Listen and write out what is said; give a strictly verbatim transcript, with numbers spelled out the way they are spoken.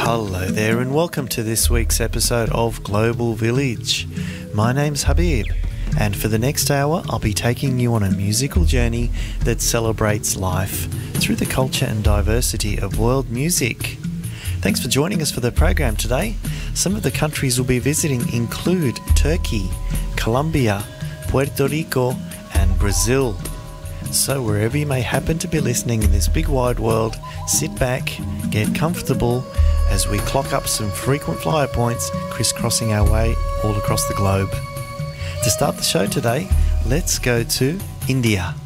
Hello there and welcome to this week's episode of Global Village. My name's Habib, and for the next hour I'll be taking you on a musical journey that celebrates life through the culture and diversity of world music. Thanks for joining us for the program today. Some of the countries we'll be visiting include Turkey, Colombia, Puerto Rico and Brazil. So wherever you may happen to be listening in this big wide world, sit back, get comfortable as we clock up some frequent flyer points crisscrossing our way all across the globe. To start the show today, let's go to India.